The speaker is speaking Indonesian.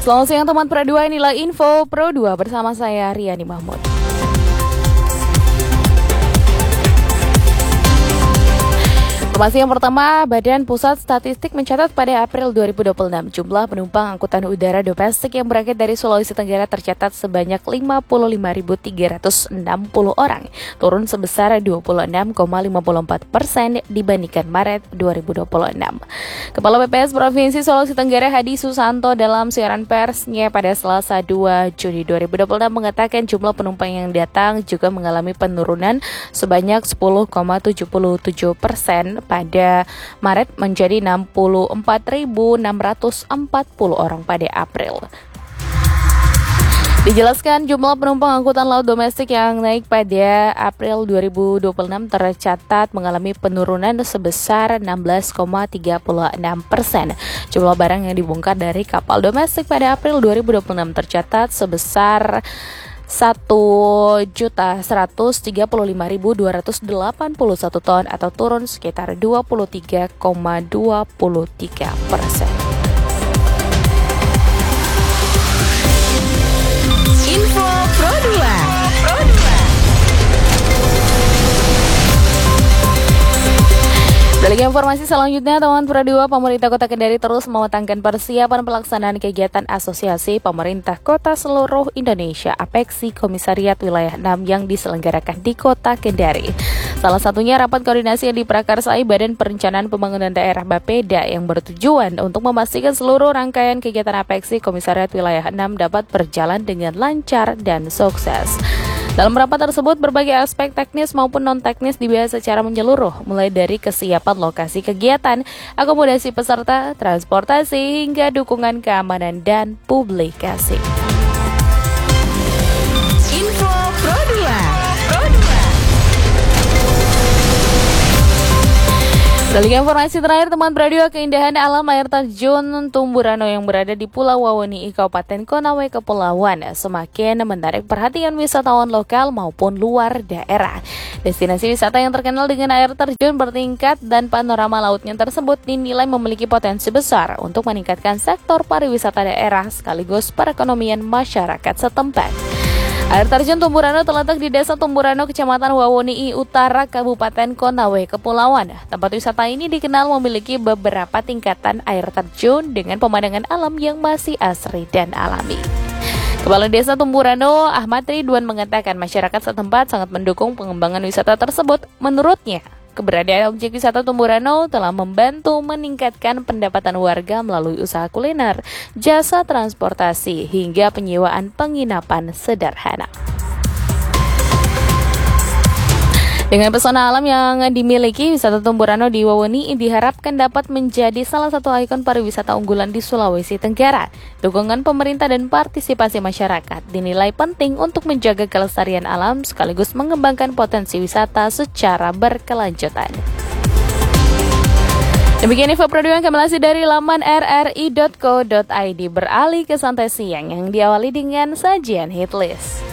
Selamat siang teman Pro 2, inilah info Pro 2 bersama saya Riani Mahmud. Informasi yang pertama, Badan Pusat Statistik mencatat pada April 2026 jumlah penumpang angkutan udara domestik yang berangkat dari Sulawesi Tenggara tercatat sebanyak 55.360 orang, turun sebesar 26,54% dibandingkan Maret 2026. Kepala BPS Provinsi Sulawesi Tenggara Hadi Susanto dalam siaran persnya pada Selasa 2 Juni 2026 mengatakan jumlah penumpang yang datang juga mengalami penurunan sebanyak 10,77% pada Maret menjadi 64.640 orang pada April. Dijelaskan jumlah penumpang angkutan laut domestik yang naik pada April 2026 tercatat mengalami penurunan sebesar 16,36%. Jumlah barang yang dibongkar dari kapal domestik pada April 2026 tercatat sebesar 1.135.281 ton atau turun sekitar 23,23%. Info Pro 2. Beralih informasi selanjutnya, teman Pro 2, pemerintah Kota Kendari terus mematangkan persiapan pelaksanaan kegiatan Asosiasi Pemerintah Kota Seluruh Indonesia (APEKSI) Komisariat Wilayah 6 yang diselenggarakan di Kota Kendari. Salah satunya rapat koordinasi yang diprakarsai Badan Perencanaan Pembangunan Daerah Bapeda yang bertujuan untuk memastikan seluruh rangkaian kegiatan APEKSI Komisariat Wilayah 6 dapat berjalan dengan lancar dan sukses. Dalam rapat tersebut, berbagai aspek teknis maupun non-teknis dibahas secara menyeluruh, mulai dari kesiapan lokasi kegiatan, akomodasi peserta, transportasi, hingga dukungan keamanan dan publikasi. Info Pro 2. Beralih informasi terakhir, teman Pro 2, keindahan alam air terjun Tumburano yang berada di Pulau Wawoni, Kabupaten Konawe, Kepulauan semakin menarik perhatian wisatawan lokal maupun luar daerah. Destinasi wisata yang terkenal dengan air terjun bertingkat dan panorama lautnya tersebut dinilai memiliki potensi besar untuk meningkatkan sektor pariwisata daerah sekaligus perekonomian masyarakat setempat. Air terjun Tumburano terletak di Desa Tumburano, Kecamatan Wawoni Utara, Kabupaten Konawe, Kepulauan. Tempat wisata ini dikenal memiliki beberapa tingkatan air terjun dengan pemandangan alam yang masih asri dan alami. Kepala Desa Tumburano, Ahmad Ridwan, mengatakan masyarakat setempat sangat mendukung pengembangan wisata tersebut. Menurutnya, keberadaan objek wisata Tumburano telah membantu meningkatkan pendapatan warga melalui usaha kuliner, jasa transportasi, hingga penyewaan penginapan sederhana. Dengan pesona alam yang dimiliki, wisata Tumburano di Wawoni diharapkan dapat menjadi salah satu ikon pariwisata unggulan di Sulawesi Tenggara. Dukungan pemerintah dan partisipasi masyarakat dinilai penting untuk menjaga kelestarian alam sekaligus mengembangkan potensi wisata secara berkelanjutan. Demikian info Pro 2 yang kami lansir dari laman rri.co.id. Beralih ke santai siang yang diawali dengan sajian hitlist.